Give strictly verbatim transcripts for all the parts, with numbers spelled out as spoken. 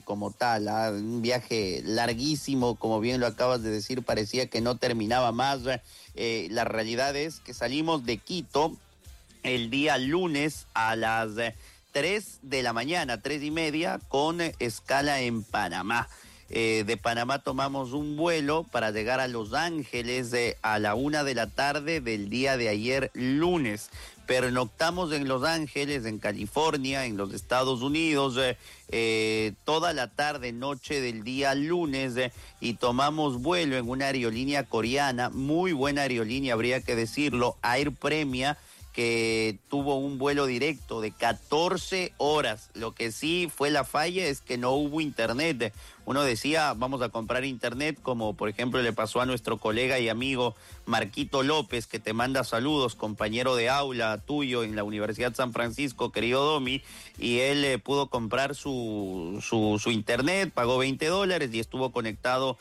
como tal, ¿ah? Un viaje larguísimo, como bien lo acabas de decir, parecía que no terminaba más. Eh, la realidad es que salimos de Quito el día lunes a las eh, tres de la mañana, tres y media, con eh, escala en Panamá. Eh, de Panamá tomamos un vuelo para llegar a Los Ángeles eh, a la una de la tarde del día de ayer lunes. Pernoctamos en Los Ángeles, en California, en los Estados Unidos, eh, eh, toda la tarde, noche del día lunes, eh, y tomamos vuelo en una aerolínea coreana, muy buena aerolínea, habría que decirlo, Air Premia, que tuvo un vuelo directo de catorce horas. Lo que sí fue la falla es que no hubo internet. Uno decía, vamos a comprar internet, como por ejemplo le pasó a nuestro colega y amigo Marquito López, que te manda saludos, compañero de aula tuyo en la Universidad San Francisco, querido Domi, y él eh, pudo comprar su, su, su internet, pagó veinte dólares y estuvo conectado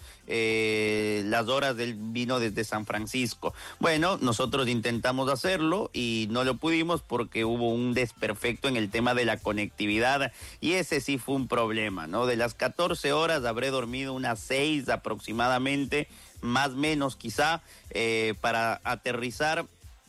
eh, las horas del vino desde San Francisco. Bueno, nosotros intentamos hacerlo y no lo pudimos porque hubo un desperfecto en el tema de la conectividad y ese sí fue un problema, ¿no? De las catorce horas habré dormido unas seis aproximadamente, más menos quizá, eh, para aterrizar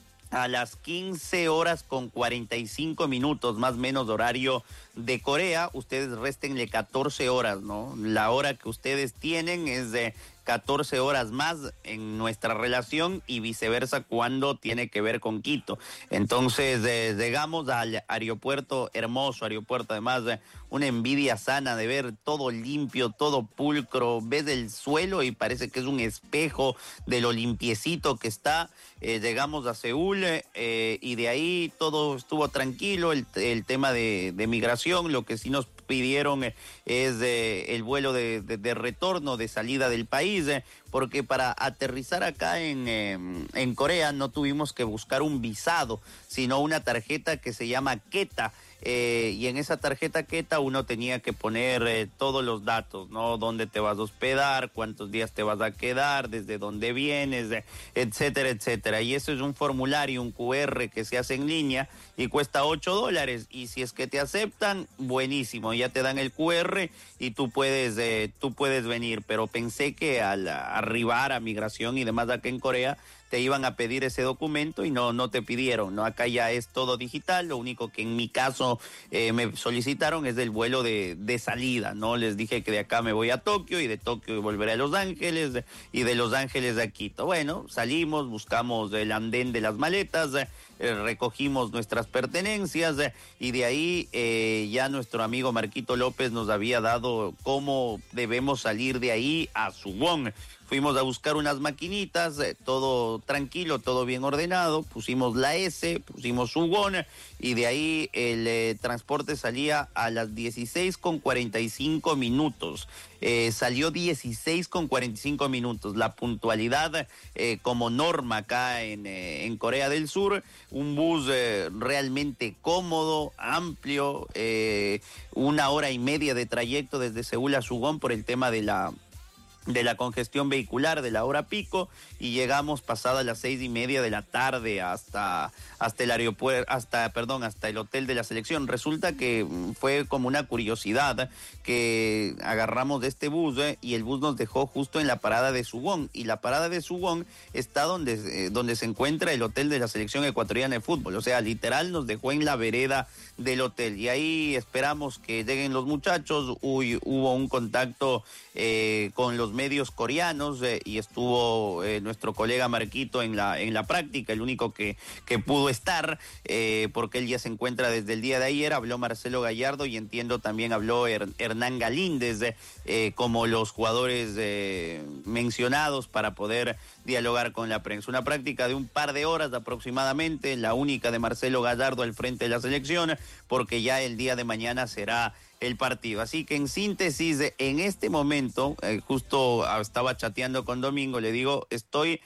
a las quince horas con cuarenta y cinco minutos, más menos horario de Corea. Ustedes réstenle catorce horas, ¿no? La hora que ustedes tienen es de catorce horas más en nuestra relación y viceversa cuando tiene que ver con Quito. Entonces eh, llegamos al aeropuerto, hermoso aeropuerto, además eh, una envidia sana de ver todo limpio, todo pulcro, ves el suelo y parece que es un espejo de lo limpiecito que está. Eh, llegamos a Seúl eh, y de ahí todo estuvo tranquilo, el, el tema de, de migración, lo que sí nos pidieron eh, es eh, el vuelo de, de, de retorno, de salida del país, eh, porque para aterrizar acá en, eh, en Corea no tuvimos que buscar un visado, sino una tarjeta que se llama Keta. Eh, y en esa tarjeta Keta uno tenía que poner eh, todos los datos, ¿no? Dónde te vas a hospedar, cuántos días te vas a quedar, desde dónde vienes, eh, etcétera, etcétera. Y eso es un formulario, un cu erre que se hace en línea y cuesta ocho dólares. Y si es que te aceptan, buenísimo, ya te dan el cu erre y tú puedes, eh, tú puedes venir. Pero pensé que al arribar a migración y demás acá en Corea, te iban a pedir ese documento y no, no te pidieron, ¿no? Acá ya es todo digital, lo único que en mi caso eh, me solicitaron es el vuelo de, de salida, ¿no? Les dije que de acá me voy a Tokio y de Tokio volveré a Los Ángeles y de Los Ángeles a Quito. Bueno, salimos, buscamos el andén de las maletas, eh, recogimos nuestras pertenencias eh, y de ahí eh, ya nuestro amigo Marquito López nos había dado cómo debemos salir de ahí a Suwon. Fuimos a buscar unas maquinitas, eh, todo tranquilo, todo bien ordenado, pusimos la S, pusimos Suwon y de ahí el eh, transporte salía a las dieciséis con cuarenta y cinco minutos. Eh, salió dieciséis con cuarenta y cinco minutos. La puntualidad eh, como norma acá en, eh, en Corea del Sur, un bus eh, realmente cómodo, amplio, eh, una hora y media de trayecto desde Seúl a Suwon por el tema de la... de la congestión vehicular de la hora pico y llegamos pasadas las seis y media de la tarde hasta, hasta el aeropuerto, hasta, perdón, hasta el hotel de la selección. Resulta que fue como una curiosidad que agarramos de este bus eh, y el bus nos dejó justo en la parada de Suwon y la parada de Suwon está donde, eh, donde se encuentra el hotel de la selección ecuatoriana de fútbol, o sea, literal nos dejó en la vereda del hotel y ahí esperamos que lleguen los muchachos. Uy, hubo un contacto eh, con los medios coreanos eh, y estuvo eh, nuestro colega Marquito en la en la práctica, el único que, que pudo estar eh, porque él ya se encuentra desde el día de ayer. Habló Marcelo Gallardo y entiendo también habló Her, Hernán Galíndez eh, eh, como los jugadores eh, mencionados para poder dialogar con la prensa. Una práctica de un par de horas aproximadamente, la única de Marcelo Gallardo al frente de la selección, porque ya el día de mañana será el partido. Así que en síntesis, en este momento, eh, justo estaba chateando con Domingo, le digo, estoy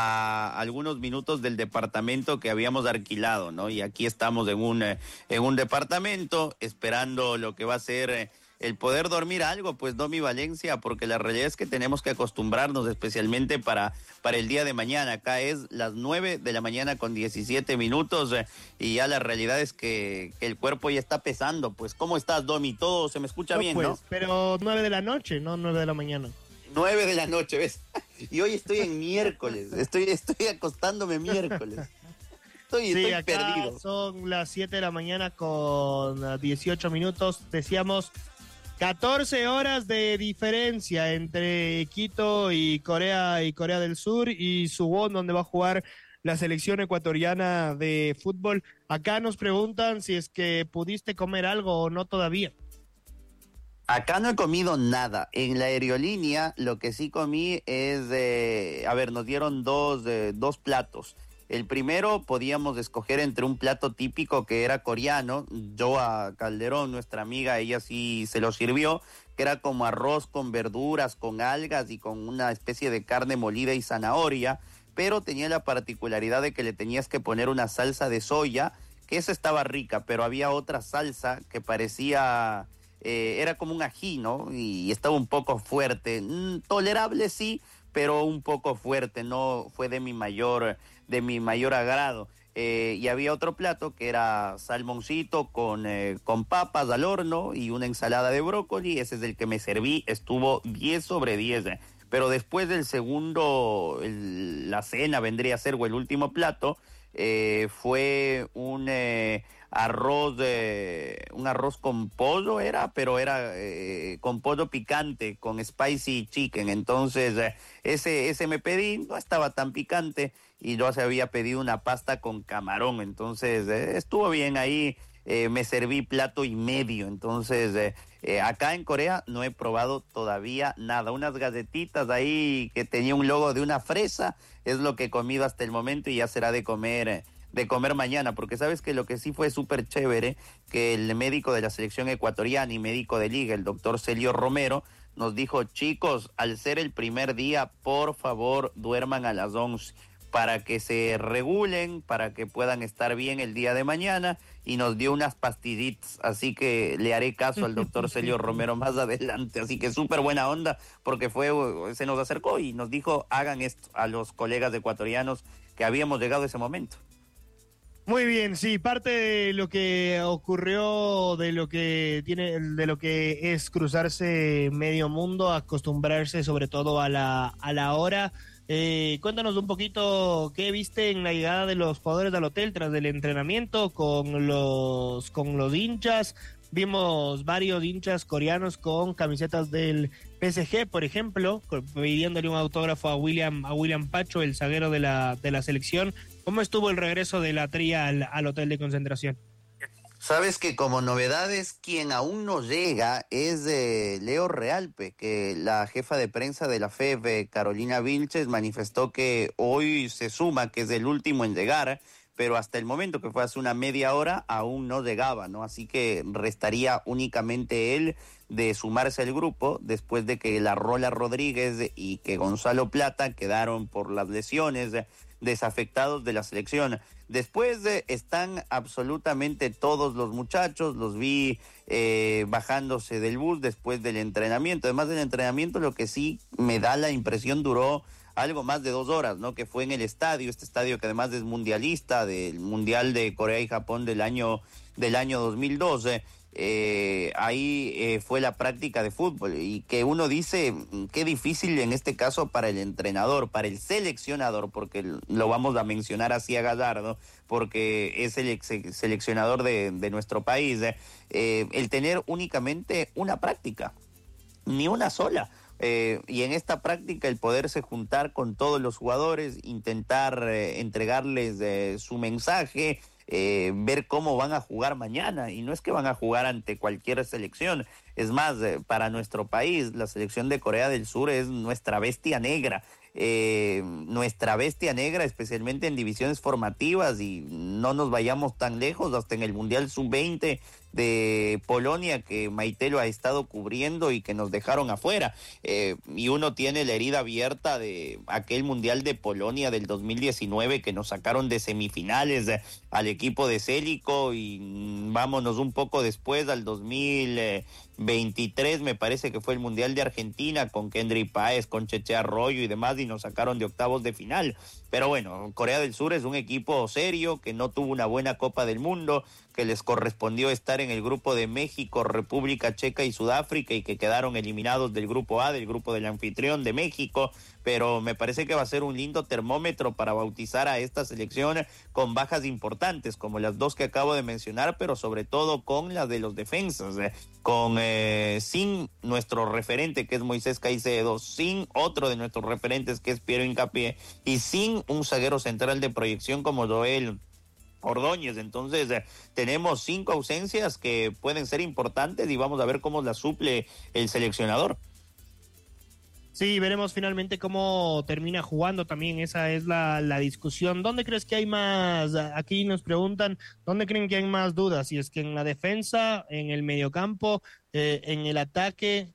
a algunos minutos del departamento que habíamos alquilado, ¿no? Y aquí estamos en un, eh, en un departamento esperando lo que va a ser... Eh, el poder dormir algo, pues Domi Valencia, porque la realidad es que tenemos que acostumbrarnos, especialmente para, para el día de mañana. Acá es las nueve de la mañana con diecisiete minutos eh, y ya la realidad es que, que el cuerpo ya está pesando. Pues, ¿cómo estás, Domi? Todo se me escucha no, bien, pues, ¿no? Pero nueve de la noche, no nueve de la mañana. Nueve de la noche, ¿ves? Y hoy estoy en miércoles, estoy, estoy acostándome miércoles. Estoy, sí, estoy acá perdido. son las siete de la mañana con dieciocho minutos. Decíamos catorce horas de diferencia entre Quito y Corea y Corea del Sur y Suwon, donde va a jugar la selección ecuatoriana de fútbol. Acá nos preguntan si es que pudiste comer algo o no todavía. Acá no he comido nada. En la aerolínea lo que sí comí es, eh, a ver, nos dieron dos, eh, dos platos. El primero podíamos escoger entre un plato típico que era coreano. Joa Calderón, nuestra amiga, ella sí se lo sirvió, que era como arroz con verduras, con algas y con una especie de carne molida y zanahoria, pero tenía la particularidad de que le tenías que poner una salsa de soya, que esa estaba rica, pero había otra salsa que parecía... Eh, era como un ají, ¿no? Y estaba un poco fuerte. Mm, tolerable, sí, pero un poco fuerte. No fue de mi mayor, de mi mayor agrado. Eh, y había otro plato que era salmoncito con, eh, con papas al horno y una ensalada de brócoli. Ese es el que me serví. Estuvo diez sobre diez. Eh. Pero después del segundo, el, la cena vendría a ser, o el último plato, eh, fue un... Eh, arroz de un arroz con pollo era, pero era eh, con pollo picante, con spicy chicken. Entonces eh, ese ese me pedí, no estaba tan picante y yo se había pedido una pasta con camarón. Entonces eh, estuvo bien ahí. Eh, me serví plato y medio. Entonces eh, eh, acá en Corea no he probado todavía nada. Unas galletitas ahí que tenía un logo de una fresa es lo que he comido hasta el momento y ya será de comer eh, de comer mañana, porque sabes que lo que sí fue súper chévere, que el médico de la selección ecuatoriana y médico de liga, el doctor Celio Romero, nos dijo, chicos, al ser el primer día, por favor, duerman a las once, para que se regulen, para que puedan estar bien el día de mañana, y nos dio unas pastillitas, así que le haré caso al doctor Celio Romero más adelante, así que súper buena onda, porque fue, se nos acercó y nos dijo, hagan esto a los colegas ecuatorianos que habíamos llegado a ese momento. Muy bien, sí, parte de lo que ocurrió, de lo que tiene, de lo que es cruzarse medio mundo, acostumbrarse sobre todo a la, a la hora. Eh, cuéntanos un poquito qué viste en la llegada de los jugadores al hotel tras el entrenamiento con los, con los hinchas. Vimos varios hinchas coreanos con camisetas del P S G, por ejemplo, pidiéndole un autógrafo a William, a William Pacho, el zaguero de la, de la selección. ¿Cómo estuvo el regreso de la tría al, al hotel de concentración? Sabes que como novedades, quien aún no llega es eh, Leo Realpe, que la jefa de prensa de la F E B, Carolina Vilches, manifestó que hoy se suma, que es el último en llegar, pero hasta el momento, que fue hace una media hora, aún no llegaba, ¿no? Así que restaría únicamente él de sumarse al grupo, después de que la Rola Rodríguez y que Gonzalo Plata quedaron por las lesiones desafectados de la selección. Después de, están absolutamente todos los muchachos, los vi eh, bajándose del bus después del entrenamiento. Además del entrenamiento, lo que sí me da la impresión duró algo más de dos horas, ¿no? Que fue en el estadio, este estadio que además es mundialista, del Mundial de Corea y Japón del año, del año dos mil doce. Eh, ahí eh, fue la práctica de fútbol y que uno dice qué difícil en este caso para el entrenador, para el seleccionador, porque lo vamos a mencionar así a Gallardo, porque es el ex seleccionador de, de nuestro país, eh, eh, el tener únicamente una práctica, ni una sola. Eh, y en esta práctica el poderse juntar con todos los jugadores, intentar eh, entregarles eh, su mensaje, eh, ver cómo van a jugar mañana. Y no es que van a jugar ante cualquier selección, es más, eh, para nuestro país la selección de Corea del Sur es nuestra bestia negra. Eh, nuestra bestia negra, especialmente en divisiones formativas, y no nos vayamos tan lejos, hasta en el Mundial sub veinte de Polonia, que Maite lo ha estado cubriendo y que nos dejaron afuera, eh, y uno tiene la herida abierta de aquel Mundial de Polonia del dos mil diecinueve, que nos sacaron de semifinales eh, al equipo de Célico, y mm, vámonos un poco después al dos mil veintitrés me parece que fue el Mundial de Argentina con Kendry Páez, con Cheche Arroyo y demás, y nos sacaron de octavos de final. Pero bueno, Corea del Sur es un equipo serio que no tuvo una buena Copa del Mundo, que les correspondió estar en el grupo de México, República Checa y Sudáfrica, y que quedaron eliminados del grupo A, del grupo del anfitrión de México. Pero me parece que va a ser un lindo termómetro para bautizar a esta selección con bajas importantes, como las dos que acabo de mencionar, pero sobre todo con las de los defensas, eh, con eh, sin nuestro referente que es Moisés Caicedo, sin otro de nuestros referentes que es Piero Hincapié, y sin un zaguero central de proyección como Joel Ordóñez. Entonces eh, tenemos cinco ausencias que pueden ser importantes y vamos a ver cómo las suple el seleccionador. Sí, veremos finalmente cómo termina jugando también, esa es la, la discusión. ¿Dónde crees que hay más? Aquí nos preguntan, ¿dónde creen que hay más dudas? Si es que en la defensa, en el mediocampo, eh, en el ataque,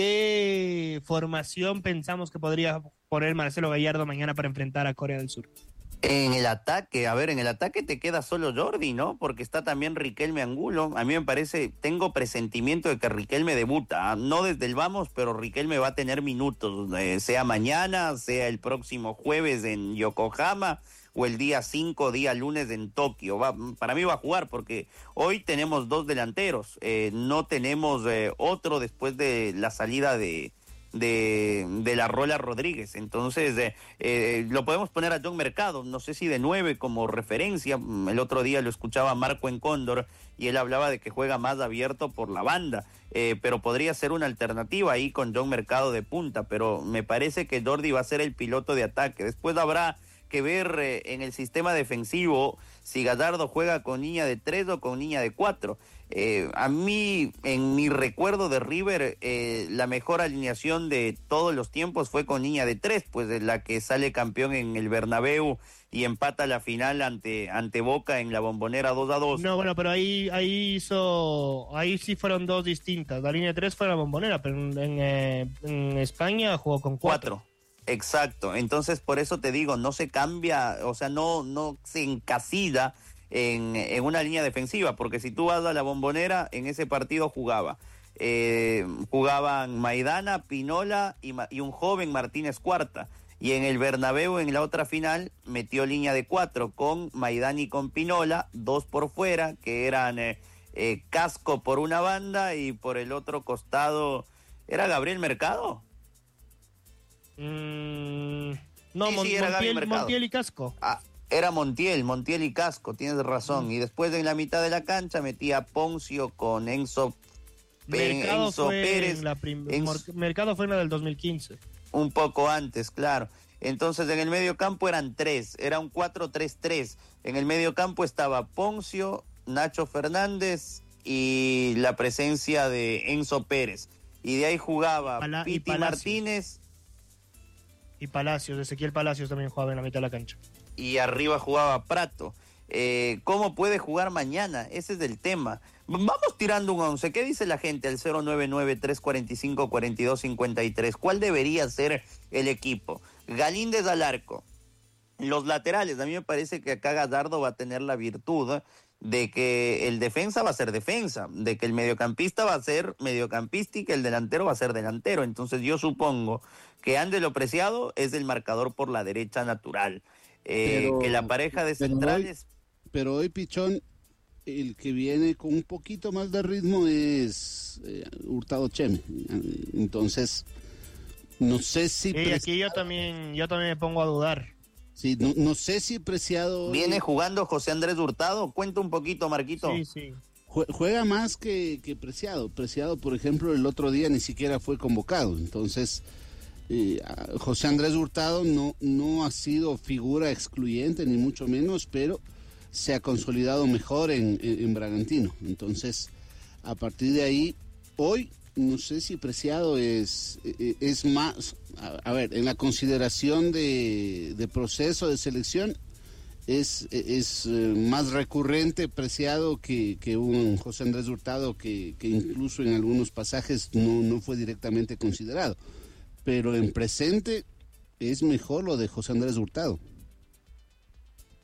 ¿qué formación pensamos que podría poner Marcelo Gallardo mañana para enfrentar a Corea del Sur? En el ataque, a ver, en el ataque te queda solo Jordi, ¿no? Porque está también Riquelme Angulo. A mí me parece, tengo presentimiento de que Riquelme debuta, no desde el vamos, pero Riquelme va a tener minutos, eh, sea mañana, sea el próximo jueves en Yokohama o el día cinco, día lunes en Tokio. Va, para mí va a jugar porque hoy tenemos dos delanteros, eh, no tenemos eh, otro después de la salida de... de, de la Rola Rodríguez. Entonces eh, eh, lo podemos poner a John Mercado, no sé si de nueve como referencia. El otro día lo escuchaba Marco en Cóndor y él hablaba de que juega más abierto por la banda, eh, pero podría ser una alternativa ahí con John Mercado de punta, pero me parece que Jordi va a ser el piloto de ataque. Después habrá que ver eh, en el sistema defensivo si Gallardo juega con línea de tres o con línea de cuatro. Eh, a mí, en mi recuerdo de River, eh, la mejor alineación de todos los tiempos fue con línea de tres, pues de la que sale campeón en el Bernabéu y empata la final ante, ante Boca en la Bombonera dos a dos. No, bueno, pero ahí ahí hizo, ahí sí fueron dos distintas. La línea de tres fue la Bombonera, pero en, en, eh, en España jugó con cuatro. Cuatro. Exacto, entonces por eso te digo, no se cambia, o sea, no, no se encasilla en, en una línea defensiva, porque si tú vas a la Bombonera, en ese partido jugaba, eh, jugaban Maidana, Pinola y, y un joven Martínez Cuarta, y en el Bernabéu en la otra final metió línea de cuatro con Maidana y con Pinola, dos por fuera, que eran eh, eh, Casco por una banda y por el otro costado, ¿era Gabriel Mercado? Mm, no, sí, Mon- sí, era Montiel, Montiel y Casco. Ah, era Montiel, Montiel y Casco, tienes razón. Mm. Y después en la mitad de la cancha metía Poncio con Enzo, Mercado Enzo fue Pérez. En la prim- Enzo, Mercado fue en la del dos mil quince. Un poco antes, claro. Entonces en el medio campo eran tres, era un cuatro tres tres. En el medio campo estaba Poncio, Nacho Fernández y la presencia de Enzo Pérez. Y de ahí jugaba Pala- Piti Martínez. Y Palacios, Ezequiel Palacios también jugaba en la mitad de la cancha. Y arriba jugaba Prato. Eh, ¿Cómo puede jugar mañana? Ese es el tema. Vamos tirando un once. ¿Qué dice la gente al cero nueve nueve, tres cuatro cinco, cuatro dos cinco tres? ¿Cuál debería ser el equipo? Galíndez al arco. Los laterales, a mí me parece que acá Gallardo va a tener la virtud de que el defensa va a ser defensa, de que el mediocampista va a ser mediocampista y que el delantero va a ser delantero. Entonces yo supongo que Ángelo Preciado es el marcador por la derecha natural. Eh, pero, que la pareja de centrales... Pero hoy, pero hoy, Pichón, el que viene con un poquito más de ritmo es eh, Hurtado Cheme. Entonces, no sé si... Y Preciado... aquí yo también, yo también me pongo a dudar. Sí, no, no sé si Preciado... ¿Viene jugando José Andrés Hurtado? Cuenta un poquito, Marquito. Sí, sí. Juega más que, que Preciado. Preciado, por ejemplo, el otro día ni siquiera fue convocado. Entonces, eh, José Andrés Hurtado no, no ha sido figura excluyente, ni mucho menos, pero se ha consolidado mejor en, en, en Bragantino. Entonces, a partir de ahí, hoy... no sé si Preciado es, es más, a, a ver, en la consideración de, de proceso de selección, es, es más recurrente Preciado que, que un José Andrés Hurtado que, que incluso en algunos pasajes no, no fue directamente considerado. Pero en presente es mejor lo de José Andrés Hurtado.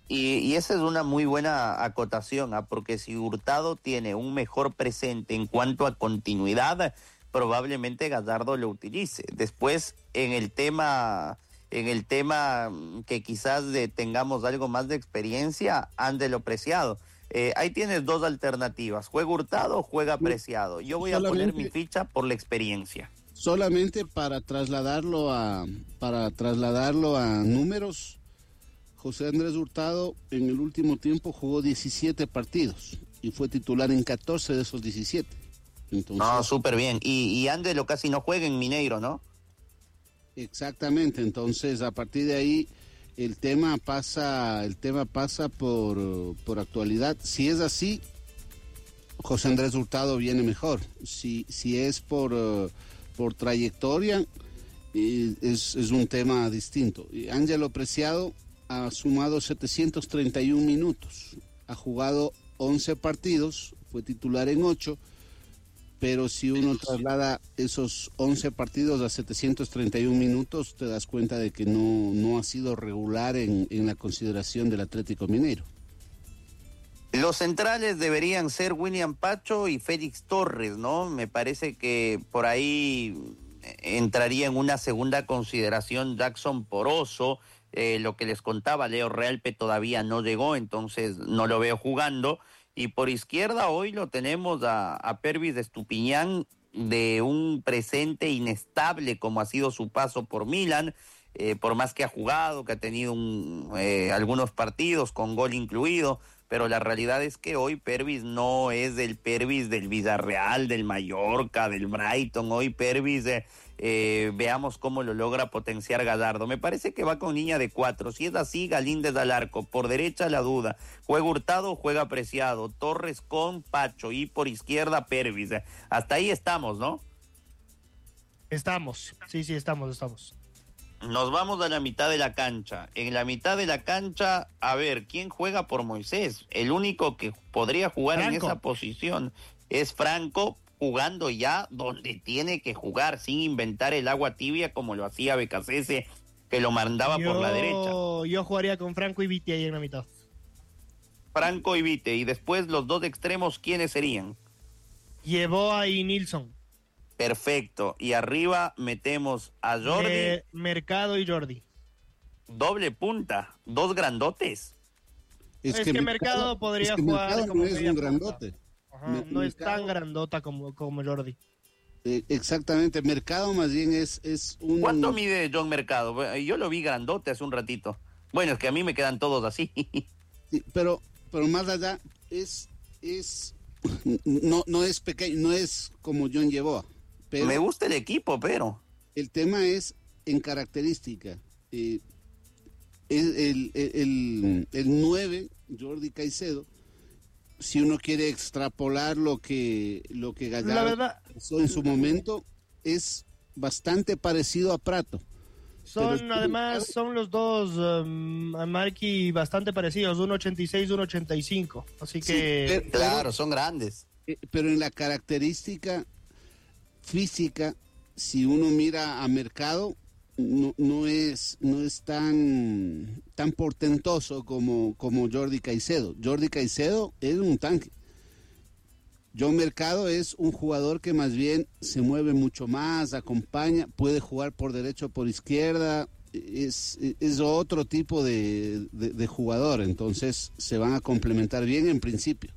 Y, y esa es una muy buena acotación, ¿ah? Porque si Hurtado tiene un mejor presente en cuanto a continuidad, probablemente Gallardo lo utilice. Después, en el tema, en el tema que quizás de, tengamos algo más de experiencia, Ángelo Preciado. Eh, ahí tienes dos alternativas, juega Hurtado o juega Preciado. Yo voy Solamente... a poner mi ficha por la experiencia. Solamente para trasladarlo a, para trasladarlo a números. José Andrés Hurtado en el último tiempo jugó diecisiete partidos y fue titular en catorce de esos diecisiete. Entonces, no, súper bien. Y, y Ángelo casi no juega en Mineiro, ¿no? Exactamente. Entonces, a partir de ahí, el tema pasa, el tema pasa por, por actualidad. Si es así, José Andrés Hurtado viene mejor. Si, si es por, uh, por trayectoria, eh, es, es un tema distinto. Y Ángelo Preciado ha sumado setecientos treinta y un minutos, ha jugado once partidos, fue titular en ocho, pero si uno traslada esos once partidos a setecientos treinta y un minutos, te das cuenta de que no, no ha sido regular en, en la consideración del Atlético Mineiro. Los centrales deberían ser William Pacho y Félix Torres, ¿no? Me parece que por ahí entraría en una segunda consideración Jackson Poroso. Eh, lo que les contaba, Leo Realpe todavía no llegó, entonces no lo veo jugando. Y por izquierda hoy lo tenemos a, a Pervis de Estupiñán, de un presente inestable como ha sido su paso por Milan, eh, por más que ha jugado, que ha tenido un, eh, algunos partidos con gol incluido, pero la realidad es que hoy Pervis no es del Pervis del Villarreal, del Mallorca, del Brighton. Hoy Pervis, eh, eh, veamos cómo lo logra potenciar Gallardo. Me parece que va con línea de cuatro. Si es así, Galíndez al arco. Por derecha la duda. Juega Hurtado, juega Preciado. Torres con Pacho y por izquierda Pervis. Hasta ahí estamos, ¿no? Estamos. Sí, sí, estamos, estamos. Nos vamos a la mitad de la cancha. En la mitad de la cancha, a ver, ¿quién juega por Moisés? El único que podría jugar Franco. En esa posición es Franco, jugando ya donde tiene que jugar, sin inventar el agua tibia como lo hacía Becasese, que lo mandaba yo, por la derecha. Yo jugaría con Franco y Vite ahí en la mitad. Franco y Vite. Y después los dos extremos, ¿quiénes serían? Yeboah y Nilsson. Perfecto. Y arriba metemos a Jordi. Eh, Mercado y Jordi. Doble punta, dos grandotes. Es, es que, que Mercado, Mercado podría es que jugar Mercado como no es un grandote. Ajá, no Mercado, es tan grandota como, como Jordi. Eh, exactamente, Mercado más bien es, es un... ¿Cuánto mide John Mercado? Yo lo vi grandote hace un ratito. Bueno, es que a mí me quedan todos así. Sí, pero, pero más allá, es, es no, no es pequeño, no es como John Yeboah. Pero me gusta el equipo, pero... El tema es en característica. Eh, el, el, el, el nueve, Jordi Caicedo, si uno quiere extrapolar lo que, lo que Gallardo hizo en su momento, es bastante parecido a Prato. Son, pero, además, son los dos, um, Marqui, bastante parecidos, uno ochenta y seis, uno ochenta y cinco. Así que... Sí, pero, claro, son grandes. Eh, pero en la característica física, si uno mira a Mercado, no, no es, no es tan, tan portentoso como, como Jordi Caicedo. Jordi Caicedo es un tanque. John Mercado es un jugador que más bien se mueve mucho más, acompaña, puede jugar por derecha o por izquierda, es, es otro tipo de, de, de jugador, entonces se van a complementar bien en principio.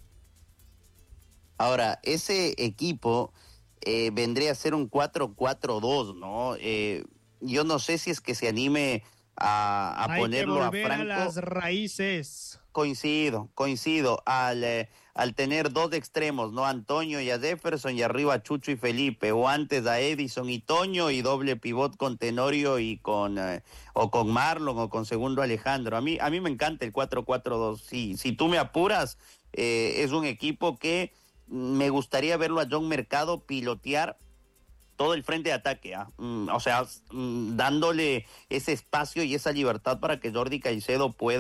Ahora, ese equipo... Eh, vendría a ser un cuatro cuatro dos, ¿no? Eh, yo no sé si es que se anime a, a Hay ponerlo que a volver Franco. A las raíces. Coincido, coincido. Al, eh, al tener dos extremos, ¿no? Antonio y a Jefferson y arriba a Chucho y Felipe, o antes a Edison y Toño y doble pivot con Tenorio y con, eh, o con Marlon o con segundo Alejandro. A mí, a mí me encanta el cuatro cuatro dos. Si, si tú me apuras, eh, es un equipo que me gustaría verlo a John Mercado pilotear todo el frente de ataque, ¿eh? mm, o sea, mm, dándole ese espacio y esa libertad para que Jordi Caicedo pueda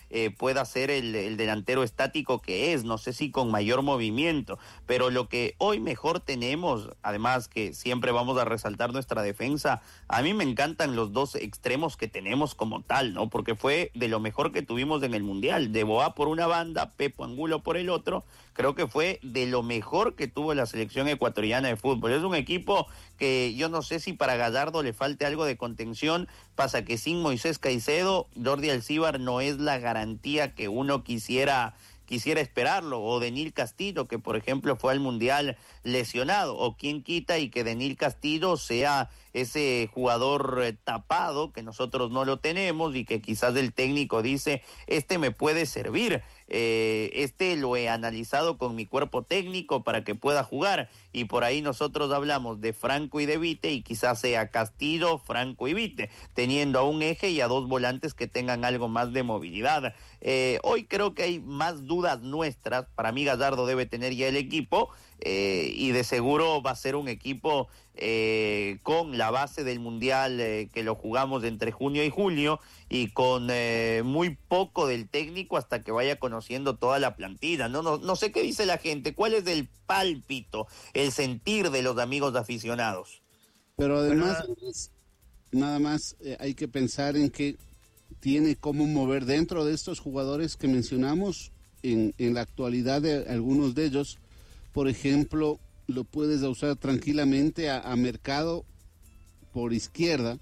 eh, pueda ser el, el delantero estático que es, no sé si con mayor movimiento, pero lo que hoy mejor tenemos, además que siempre vamos a resaltar nuestra defensa, a mí me encantan los dos extremos que tenemos como tal, ¿no? Porque fue de lo mejor que tuvimos en el Mundial, de Boá por una banda, Pepo Angulo por el otro, creo que fue de lo mejor que tuvo la selección ecuatoriana de fútbol. Es un equipo que yo no sé si para Gallardo le falte algo de contención, pasa que sin Moisés Caicedo, Jordi Alcíbar no es la garantía que uno quisiera quisiera esperarlo, o Denil Castillo, que por ejemplo fue al Mundial lesionado, o quién quita y que Denil Castillo sea ese jugador eh, tapado, que nosotros no lo tenemos y que quizás el técnico dice, este me puede servir, eh, este lo he analizado con mi cuerpo técnico para que pueda jugar, y por ahí nosotros hablamos de Franco y de Vite, y quizás sea Castillo, Franco y Vite, teniendo a un eje y a dos volantes que tengan algo más de movilidad. Eh, hoy creo que hay más dudas nuestras, para mí Gallardo debe tener ya el equipo, eh, y de seguro va a ser un equipo eh, con la base del Mundial eh, que lo jugamos entre junio y julio, y con eh, muy poco del técnico hasta que vaya conociendo toda la plantilla. No, no, no sé qué dice la gente, cuál es el pálpito, el sentir de los amigos aficionados. Pero además, nada más eh, hay que pensar en que tiene cómo mover dentro de estos jugadores que mencionamos, en, en la actualidad de algunos de ellos, por ejemplo, lo puedes usar tranquilamente a, a Mercado por izquierda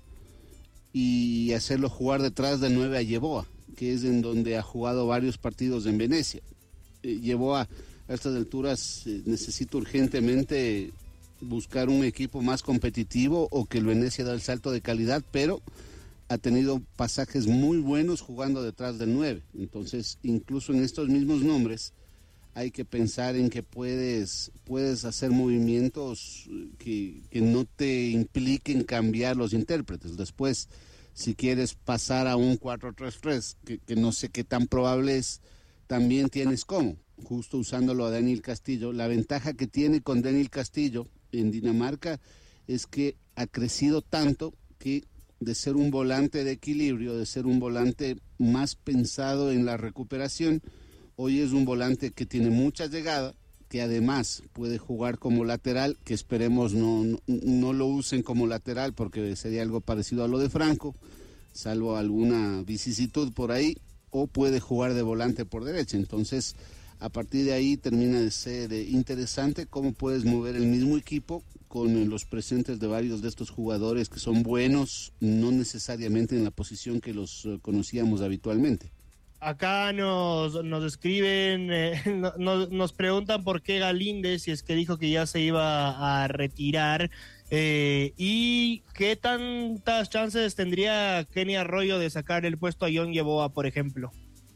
y hacerlo jugar detrás de nueve a Yeboah, que es en donde ha jugado varios partidos en Venecia. Eh, Yeboah a estas alturas eh, necesita urgentemente buscar un equipo más competitivo o que el Venecia da el salto de calidad, pero ha tenido pasajes muy buenos jugando detrás del nueve. Entonces, incluso en estos mismos nombres, hay que pensar en que puedes, puedes hacer movimientos que, que no te impliquen cambiar los intérpretes. Después, si quieres pasar a un cuatro tres tres, que, que no sé qué tan probable es, también tienes cómo, justo usándolo a Daniel Castillo. La ventaja que tiene con Daniel Castillo en Dinamarca es que ha crecido tanto que de ser un volante de equilibrio, de ser un volante más pensado en la recuperación, hoy es un volante que tiene mucha llegada, que además puede jugar como lateral, que esperemos no, no, no lo usen como lateral porque sería algo parecido a lo de Franco, salvo alguna vicisitud por ahí, o puede jugar de volante por derecha. Entonces, a partir de ahí termina de ser interesante cómo puedes mover el mismo equipo con los presentes de varios de estos jugadores que son buenos, no necesariamente en la posición que los conocíamos habitualmente. Acá nos, nos escriben, eh, no, nos preguntan por qué Galíndez, si es que dijo que ya se iba a retirar, eh, y qué tantas chances tendría Kenny Arroyo de sacar el puesto a John Yeboah, por ejemplo.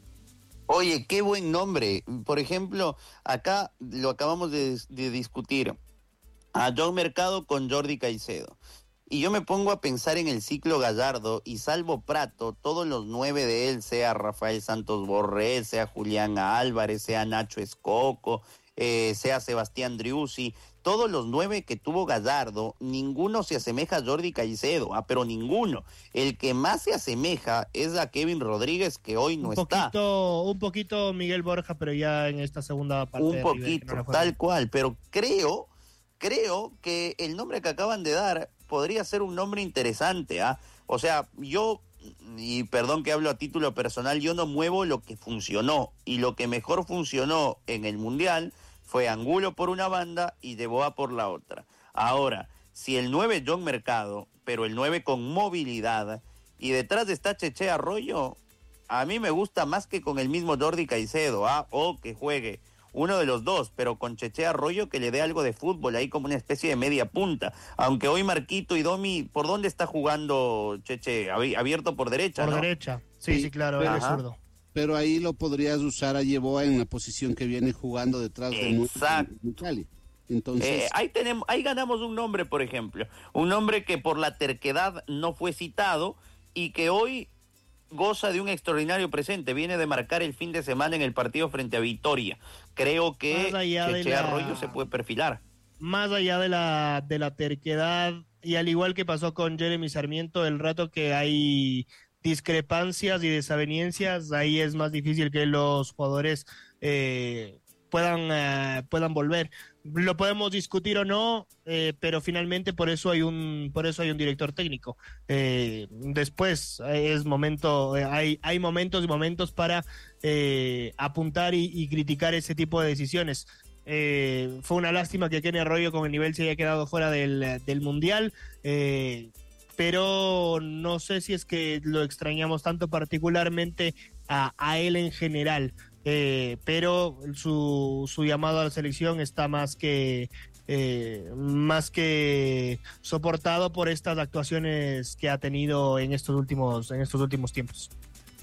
Oye, qué buen nombre. Por ejemplo, acá lo acabamos de, de discutir, a John Mercado con Jordi Caicedo. Y yo me pongo a pensar en el ciclo Gallardo, y salvo Prato, todos los nueve de él, sea Rafael Santos Borré, sea Julián Álvarez, sea Nacho Escoco, eh, sea Sebastián Driussi, todos los nueve que tuvo Gallardo, ninguno se asemeja a Jordi Caicedo, ah, pero ninguno. El que más se asemeja es a Kevin Rodríguez, que hoy no un está. Poquito, un poquito Miguel Borja, pero ya en esta segunda parte. Un poquito, no tal cual, pero creo, creo que el nombre que acaban de dar podría ser un nombre interesante, ¿ah? O sea, yo, y perdón que hablo a título personal, yo no muevo lo que funcionó, y lo que mejor funcionó en el Mundial fue Angulo por una banda y Yeboah por la otra. Ahora, si el nueve es John Mercado, pero el nueve con movilidad, y detrás está Cheche Arroyo, a mí me gusta más que con el mismo Jordi Caicedo, ¿ah? O que juegue uno de los dos, pero con Cheche Arroyo que le dé algo de fútbol, ahí como una especie de media punta. Aunque hoy Marquito y Domi, ¿por dónde está jugando Cheche? Abierto por derecha, Por ¿no? derecha, sí, sí, sí, claro, pero, es zurdo. Pero ahí lo podrías usar a Yeboah en la posición que viene jugando detrás de Exacto. Entonces, eh, ahí tenemos, ahí ganamos un nombre, por ejemplo, un nombre que por la terquedad no fue citado y que hoy goza de un extraordinario presente, viene de marcar el fin de semana en el partido frente a Vitoria. Creo que Cheche la... Arroyo se puede perfilar. Más allá de la, de la terquedad, y al igual que pasó con Jeremy Sarmiento, el rato que hay discrepancias y desavenencias, ahí es más difícil que los jugadores eh, puedan, uh, puedan volver. Lo podemos discutir o no, eh, pero finalmente por eso hay un por eso hay un director técnico. Eh, después eh, es momento, eh, hay hay momentos y momentos para eh, apuntar y, y criticar ese tipo de decisiones. Eh, fue una lástima que Kenny Arroyo con el nivel se haya quedado fuera del, del Mundial, eh, pero no sé si es que lo extrañamos tanto particularmente a, a él en general. Eh, pero su, su llamado a la selección está más que eh, más que soportado por estas actuaciones que ha tenido en estos últimos en estos últimos tiempos.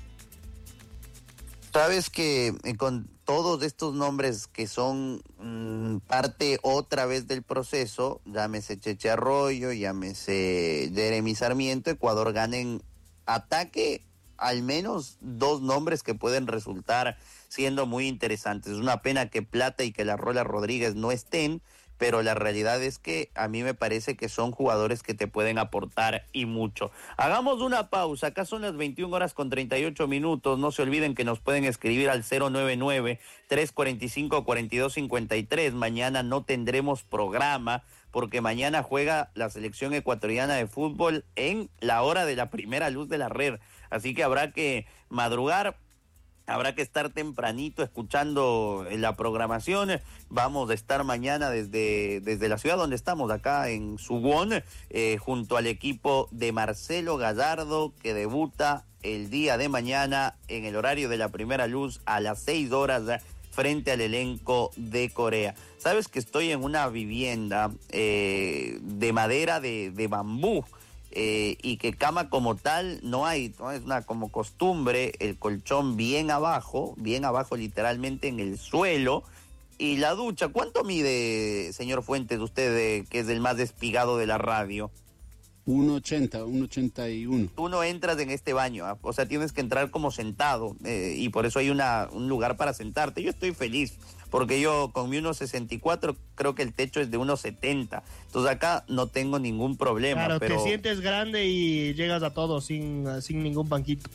Sabes que eh, con todos estos nombres que son mmm, parte otra vez del proceso, llámese Cheche Arroyo, llámese Jeremy Sarmiento, Ecuador gana en ataque al menos dos nombres que pueden resultar siendo muy interesantes. Es una pena que Plata y que la Rola Rodríguez no estén, pero la realidad es que a mí me parece que son jugadores que te pueden aportar y mucho. Hagamos una pausa, acá son las veintiuna horas con treinta y ocho minutos, no se olviden que nos pueden escribir al cero nueve nueve, tres cuatro cinco, cuatro dos cinco tres, mañana no tendremos programa, porque mañana juega la selección ecuatoriana de fútbol en la hora de la primera luz de la red, así que habrá que madrugar. Habrá que estar tempranito escuchando la programación. Vamos a estar mañana desde, desde la ciudad donde estamos, acá en Suwon, eh, junto al equipo de Marcelo Gallardo, que debuta el día de mañana en el horario de la primera luz a las seis horas frente al elenco de Corea. Sabes que estoy en una vivienda eh, de madera de, de bambú. Eh, y que cama como tal no hay, ¿no? Es una como costumbre, el colchón bien abajo, bien abajo literalmente en el suelo, y la ducha. ¿Cuánto mide, señor Fuentes, usted eh, que es el más despigado de la radio? uno ochenta, uno ochenta y uno. Tú no entras en este baño, ¿eh? O sea, tienes que entrar como sentado, eh, y por eso hay una, un lugar para sentarte. Yo estoy feliz, porque yo con mi uno sesenta y cuatro creo que el techo es de uno setenta. Entonces acá no tengo ningún problema. Claro, pero... te sientes grande y llegas a todo sin, sin ningún banquito.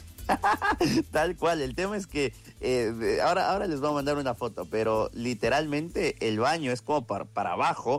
Tal cual, el tema es que eh, ahora, ahora les voy a mandar una foto, pero literalmente el baño es como para, para abajo.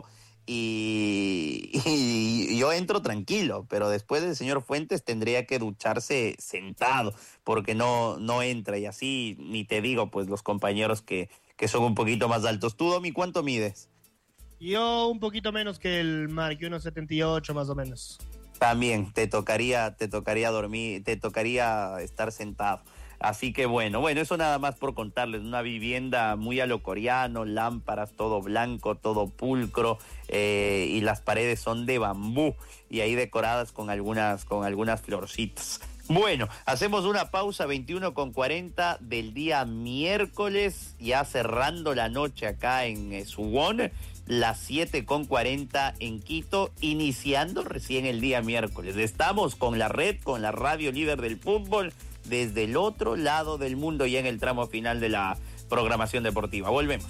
Y, y yo entro tranquilo, pero después el señor Fuentes tendría que ducharse sentado, porque no, no entra, y así ni te digo, pues los compañeros que, que son un poquito más altos. ¿Tú, Domi, cuánto mides? Yo un poquito menos que el Mark, uno setenta y ocho más o menos. También te tocaría, te tocaría dormir, te tocaría estar sentado. Así que bueno, bueno, eso nada más por contarles, una vivienda muy a lo coreano, lámparas, todo blanco, todo pulcro, eh, y las paredes son de bambú y ahí decoradas con algunas, con algunas florcitas. Bueno, hacemos una pausa, veintiuno con cuarenta del día miércoles, ya cerrando la noche acá en eh, Suwon, las siete con cuarenta en Quito, iniciando recién el día miércoles. Estamos con la red, con la radio líder del fútbol, desde el otro lado del mundo, ya en el tramo final de la programación deportiva. Volvemos.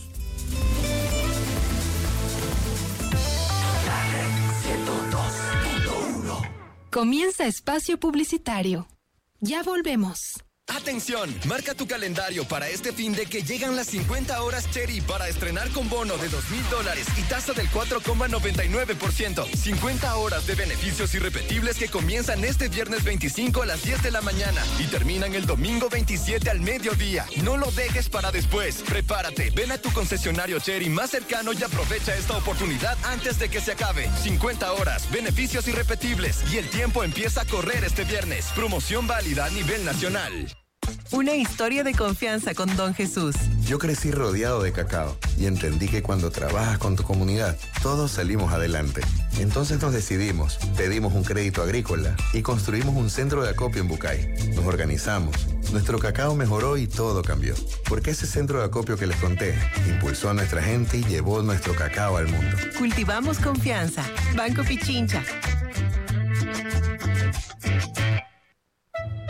ciento dos punto uno. Comienza espacio publicitario. Ya volvemos. ¡Atención! Marca tu calendario para este fin de que llegan las cincuenta horas Cherry para estrenar con bono de dos mil dólares y tasa del cuatro coma noventa y nueve por ciento. cincuenta horas de beneficios irrepetibles que comienzan este viernes veinticinco a las diez de la mañana y terminan el domingo veintisiete al mediodía. No lo dejes para después. Prepárate, ven a tu concesionario Cherry más cercano y aprovecha esta oportunidad antes de que se acabe. cincuenta horas, beneficios irrepetibles y el tiempo empieza a correr este viernes. Promoción válida a nivel nacional. Una historia de confianza con Don Jesús. Yo crecí rodeado de cacao y entendí que cuando trabajas con tu comunidad, todos salimos adelante. Entonces nos decidimos, pedimos un crédito agrícola y construimos un centro de acopio en Bucay. Nos organizamos, nuestro cacao mejoró y todo cambió. Porque ese centro de acopio que les conté impulsó a nuestra gente y llevó nuestro cacao al mundo. Cultivamos confianza. Banco Pichincha.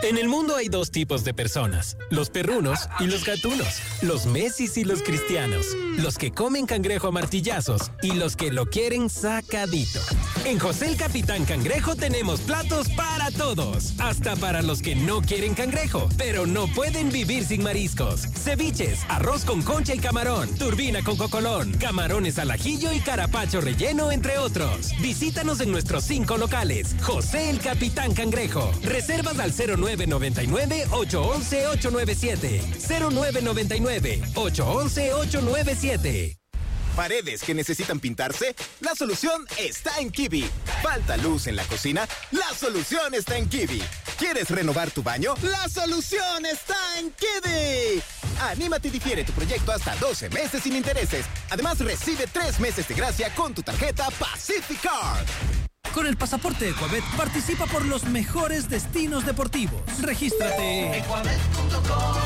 En el mundo hay dos tipos de personas, los perrunos y los gatunos, los Messis y los cristianos, los que comen cangrejo a martillazos y los que lo quieren sacadito. En José el Capitán Cangrejo tenemos platos para todos, hasta para los que no quieren cangrejo, pero no pueden vivir sin mariscos. Ceviches, arroz con concha y camarón, turbina con cocolón, camarones al ajillo y carapacho relleno, entre otros. Visítanos en nuestros cinco locales. José el Capitán Cangrejo. Reservas al cero nueve nueve nueve, ocho uno uno, ocho nueve siete. cero nueve nueve nueve, ocho uno uno, ocho nueve siete. ¿Paredes que necesitan pintarse? La solución está en Kiwi. ¿Falta luz en la cocina? La solución está en Kiwi. ¿Quieres renovar tu baño? La solución está en Kiwi. Anímate y difiere tu proyecto hasta doce meses sin intereses. Además, recibe tres meses de gracia con tu tarjeta Pacific Card. Con el pasaporte Ecuabet participa por los mejores destinos deportivos. Regístrate en ecuabet punto com.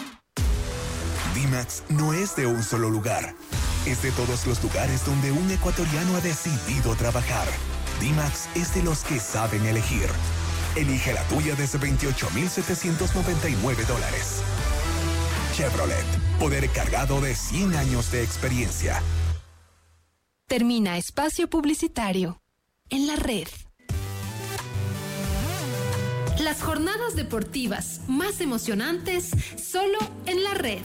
D-Max no es de un solo lugar. Es de todos los lugares donde un ecuatoriano ha decidido trabajar. D-Max es de los que saben elegir. Elige la tuya desde veintiocho mil setecientos noventa y nueve dólares. Chevrolet, poder cargado de cien años de experiencia. Termina espacio publicitario. En la red. Las jornadas deportivas más emocionantes solo en la red.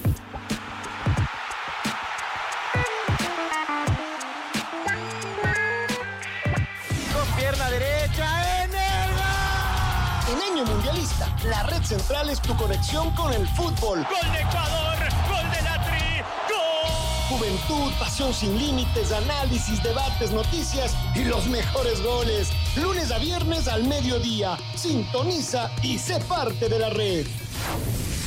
Con pierna derecha en el gol. En año mundialista, la Red Central es tu conexión con el fútbol. ¡Gol de Ecuador! ¡Gol de la Tri! Juventud, pasión sin límites, análisis, debates, noticias y los mejores goles. Lunes a viernes al mediodía. Sintoniza y sé parte de la red.